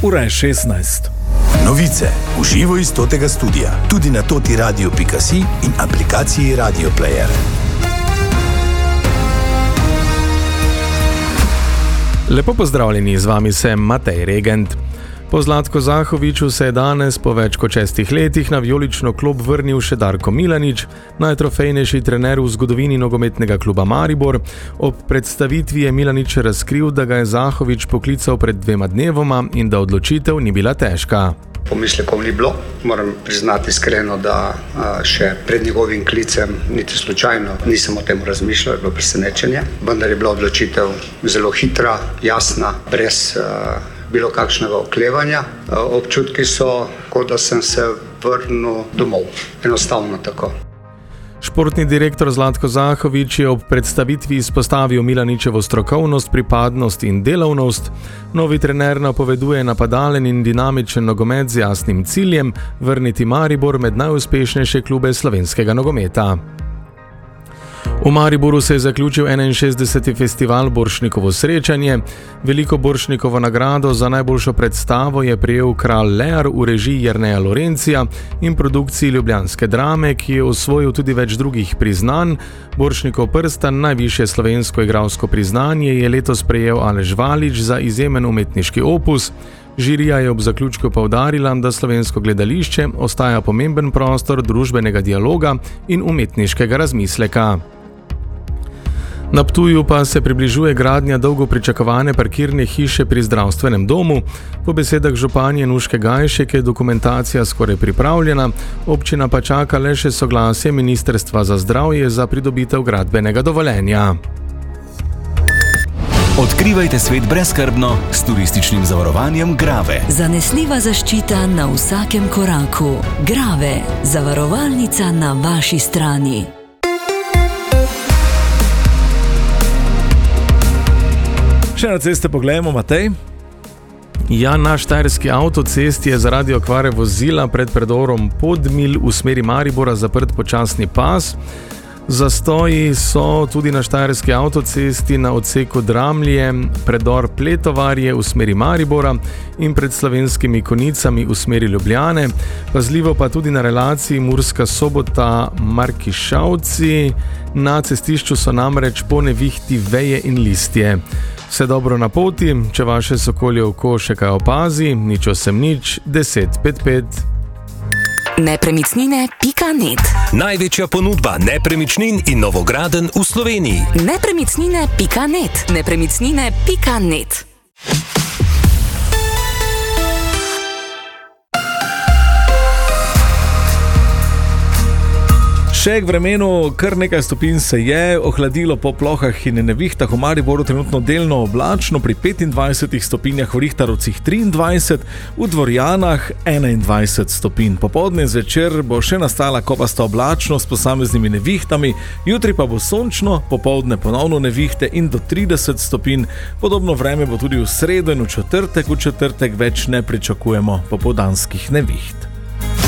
ura je 16. Novice v živo iz totega studia, tudi na totiradio.si in aplikaciji Radio Player. Lepo pozdravljeni, z vami sem Matej Regent. Po Zlatku Zahoviću se je danes po več kot 6 letih na vijolično klop vrnil še Darko Milanič, najtrofejnejši trener v zgodovini nogometnega kluba Maribor. Ob predstavitvi je Milanič razkril, da ga je Zahović poklical pred 2 dnevoma in da odločitev ni bila težka. Pomislekov ni bilo, moram priznati iskreno, da še pred njegovim klicem niti slučajno nisem o tem razmišljal, je bilo presenečenje. Vendar je bila odločitev zelo hitra, jasna, brez bilo kakšnega oklevanja. Občutki so, kot da sem se vrnil domov. Enostavno tako. Športni direktor Zlatko Zahović je ob predstavitvi izpostavil Milaničevo strokovnost, pripadnost in delavnost. Novi trener napoveduje napadalen in dinamičen nogomet z jasnim ciljem vrniti Maribor med najuspešnejše klube slovenskega nogometa. V Mariboru se je zaključil 61. festival Borštnikovo srečanje. Veliko Borštnikovo nagrado za najboljšo predstavo je prejel Kralj Lear v režiji Jerneja Lorencija in produkciji ljubljanske drame, ki je osvojil tudi več drugih priznanj. Borštnikov prstan, najvišje slovensko igralsko priznanje, je letos prejel Aleš Valič za izjemen umetniški opus. Žirija je ob zaključku poudarila, da slovensko gledališče ostaja pomemben prostor družbenega dialoga in umetniškega razmisleka. Na Ptuju pa se približuje gradnja dolgo pričakovane parkirne hiše pri zdravstvenem domu. Po besedah županje Nuške Gajšek je dokumentacija skoraj pripravljena, občina pa čaka le še soglasje Ministrstva za zdravje za pridobitev gradbenega dovoljenja. Odkrivajte svet brezskrbno s turističnim zavarovanjem Grave. Zanesljiva zaščita na vsakem koraku. Grave, zavarovalnica na vaši strani. Še na ceste pogledamo, Matej. Ja, na štajerski avtocesti je zaradi okvare vozila pred predorom Podmilj v smeri Maribora zaprt počasni pas. Zastoji so tudi na štajerski avtocesti na odseku Dramlje, predor Pletovarje v smeri Maribora in pred Slovenskimi Konicami v smeri Ljubljane. Pazljivo pa tudi na relaciji Murska Sobota-Markišavci. Na cestišču so namreč po nevihti veje in listje. Vse dobro na poti, če vaše sokolje oko še kaj opazi, nič 1055. Nepremičnine.net. Največja ponudba nepremičnin in novogradenj v Sloveniji. Nepremičnine.net. Nepremičnine.net. Še k vremenu, kar nekaj stopinj se je ohladilo po plohah in nevihtah. V Mariboru trenutno delno oblačno, pri 25 stopinjah, v Rihtarovcih 23, v Dvorjanah 21 stopinj. Popoldne zvečer bo še nastala kopasta oblačnost s posameznimi nevihtami, jutri pa bo sončno, popoldne ponovno nevihte in do 30 stopinj. Podobno vreme bo tudi v sredo in v četrtek. V četrtek več ne pričakujemo popoldanskih neviht.